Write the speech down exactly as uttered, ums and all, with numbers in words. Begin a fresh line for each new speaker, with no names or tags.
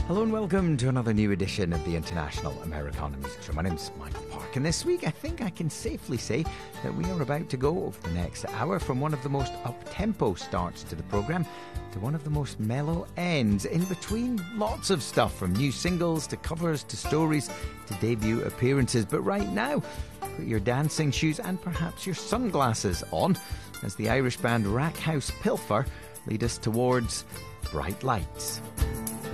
Hello and welcome to another new edition of the International Americana Music Show. My name's Michael Park, and this week I think I can safely say that we are about to go over the next hour from one of the most up-tempo starts to the programme to one of the most mellow ends, in between lots of stuff from new singles to covers to stories to debut appearances. But right now, put your dancing shoes and perhaps your sunglasses on as the Irish band Rackhouse Pilfer lead us towards Bright Lights.